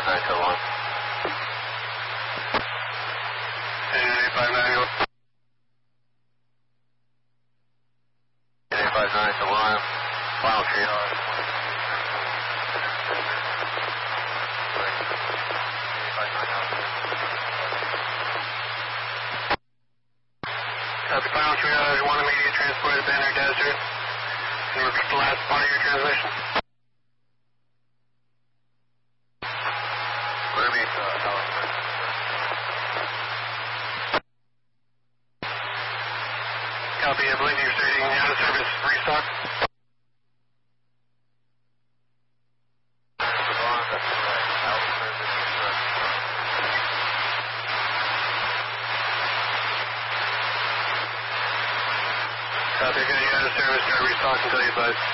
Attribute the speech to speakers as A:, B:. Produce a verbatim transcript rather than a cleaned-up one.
A: five nine to one.
B: eight five nine, go.
A: eight five nine to one. Final triage.
B: Copy, final triage, one immediate transport to Banner Desert. And repeat the last part of your translation.
A: What do you mean, uh, Alistair?
B: Copy, I believe you're stating out of service restock. Copy, good, you out of service, start restock until you buzz.